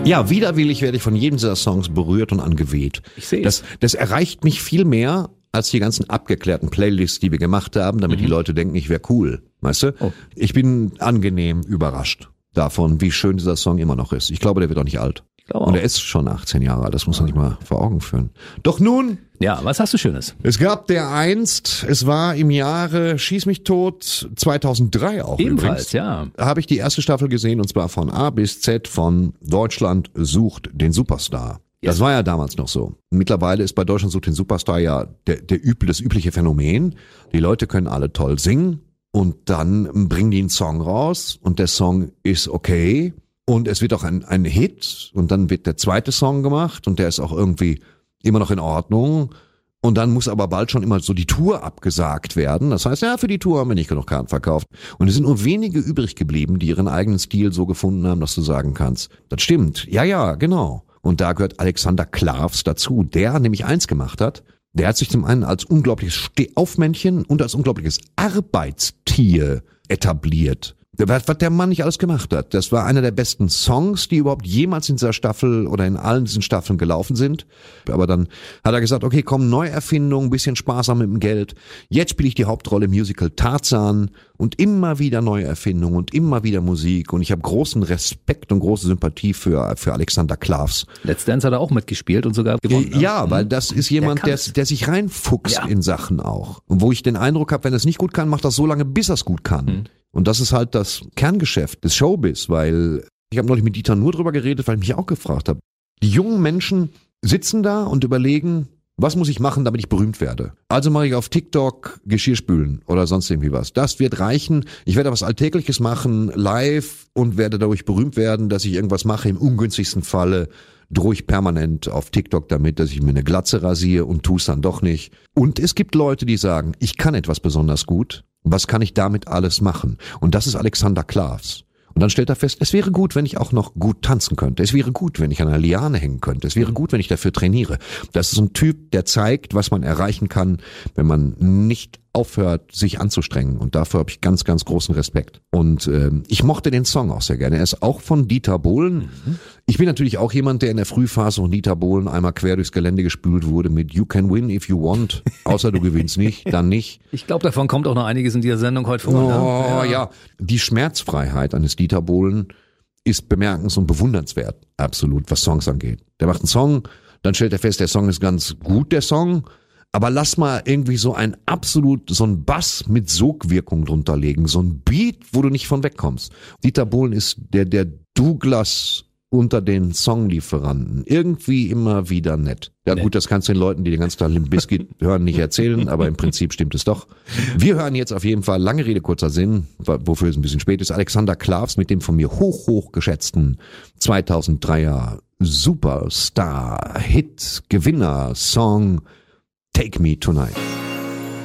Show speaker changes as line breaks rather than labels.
Ja, widerwillig werde ich von jedem dieser Songs berührt und angeweht.
Ich sehe
das erreicht mich viel mehr als die ganzen abgeklärten Playlists, die wir gemacht haben, damit die Leute denken, ich wäre cool. Weißt du?
Oh.
Ich bin angenehm überrascht davon, wie schön dieser Song immer noch ist. Ich glaube, der wird auch nicht alt. Und er ist schon 18 Jahre alt, das muss man sich mal vor Augen führen. Doch nun...
Ja, was hast du Schönes?
Es gab es war im Jahre Schieß mich tot 2003 auch
Ebenfalls,
übrigens.
ja.
Habe ich die erste Staffel gesehen und zwar von A bis Z von Deutschland sucht den Superstar.
Ja.
Das war ja damals noch so. Mittlerweile ist bei Deutschland sucht den Superstar ja das übliche Phänomen. Die Leute können alle toll singen und dann bringen die einen Song raus und der Song ist okay und es wird auch ein Hit und dann wird der zweite Song gemacht und der ist auch irgendwie immer noch in Ordnung. Und dann muss aber bald schon immer so die Tour abgesagt werden. Das heißt, ja, für die Tour haben wir nicht genug Karten verkauft. Und es sind nur wenige übrig geblieben, die ihren eigenen Stil so gefunden haben, dass du sagen kannst, das stimmt. Ja, genau. Und da gehört Alexander Klavs dazu, der nämlich eins gemacht hat. Der hat sich zum einen als unglaubliches Stehaufmännchen und als unglaubliches Arbeitstier etabliert. Was der Mann nicht alles gemacht hat. Das war einer der besten Songs, die überhaupt jemals in dieser Staffel oder in allen diesen Staffeln gelaufen sind. Aber dann hat er gesagt, okay, komm, Neuerfindung, bisschen sparsam mit dem Geld. Jetzt spiele ich die Hauptrolle im Musical Tarzan und immer wieder Neuerfindung und immer wieder Musik. Und ich habe großen Respekt und große Sympathie für Alexander Klavs.
Let's Dance hat er auch mitgespielt und sogar gewonnen.
Ja, weil das ist jemand, der sich reinfuchst in Sachen auch. Und wo ich den Eindruck habe, wenn er es nicht gut kann, macht das so lange, bis er es gut kann. Und das ist halt das Kerngeschäft des Showbiz, weil ich habe neulich mit Dieter Nuhr drüber geredet, weil ich mich auch gefragt habe. Die jungen Menschen sitzen da und überlegen, was muss ich machen, damit ich berühmt werde? Also mache ich auf TikTok Geschirrspülen oder sonst irgendwie was. Das wird reichen. Ich werde was Alltägliches machen, live und werde dadurch berühmt werden, dass ich irgendwas mache. Im ungünstigsten Falle drohe ich permanent auf TikTok damit, dass ich mir eine Glatze rasiere und tue es dann doch nicht. Und es gibt Leute, die sagen, ich kann etwas besonders gut. Was kann ich damit alles machen? Und das ist Alexander Klavs. Und dann stellt er fest, es wäre gut, wenn ich auch noch gut tanzen könnte. Es wäre gut, wenn ich an einer Liane hängen könnte. Es wäre gut, wenn ich dafür trainiere. Das ist ein Typ, der zeigt, was man erreichen kann, wenn man nicht aufhört, sich anzustrengen. Und dafür habe ich ganz, ganz großen Respekt. Und ich mochte den Song auch sehr gerne. Er ist auch von Dieter Bohlen. Ich bin natürlich auch jemand, der in der Frühphase von Dieter Bohlen einmal quer durchs Gelände gespült wurde mit You can win if you want. Außer du gewinnst nicht, dann nicht.
Ich glaube, davon kommt auch noch einiges in dieser Sendung heute vor.
Ja. Die Schmerzfreiheit eines Dieter Bohlen ist bemerkenswert und bewundernswert. Absolut, was Songs angeht. Der macht einen Song, dann stellt er fest, der Song ist ganz gut, der Song. Aber lass mal irgendwie so ein Bass mit Sogwirkung drunter legen. So ein Beat, wo du nicht von wegkommst. Dieter Bohlen ist der Douglas unter den Songlieferanten. Irgendwie immer wieder nett. Ja gut, das kannst du den Leuten, die den ganzen Tag Limp Bizkit hören, nicht erzählen, aber im Prinzip stimmt es doch. Wir hören jetzt auf jeden Fall, lange Rede, kurzer Sinn, wofür es ein bisschen spät ist, Alexander Klavs mit dem von mir hoch geschätzten 2003er Superstar, Hit, Gewinner, Song Take Me Tonight.